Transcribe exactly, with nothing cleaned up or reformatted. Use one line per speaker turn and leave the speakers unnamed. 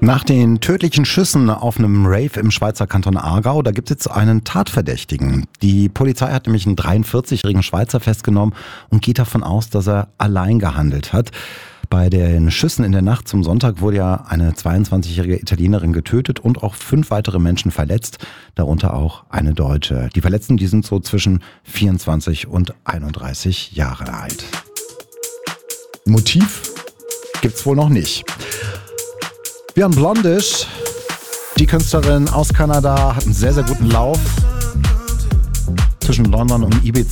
Nach den tödlichen Schüssen auf einem Rave im Schweizer Kanton Aargau, da gibt es jetzt einen Tatverdächtigen. Die Polizei hat nämlich einen dreiundvierzigjährigen Schweizer festgenommen und geht davon aus, dass er allein gehandelt hat. Bei den Schüssen in der Nacht zum Sonntag wurde ja eine zweiundzwanzigjährige Italienerin getötet und auch fünf weitere Menschen verletzt, darunter auch eine Deutsche. Die Verletzten, die sind so zwischen vierundzwanzig und einunddreißig Jahre alt. Motiv gibt's wohl noch nicht. Björn Blondisch, die Künstlerin aus Kanada, hat einen sehr, sehr guten Lauf zwischen London und Ibiza.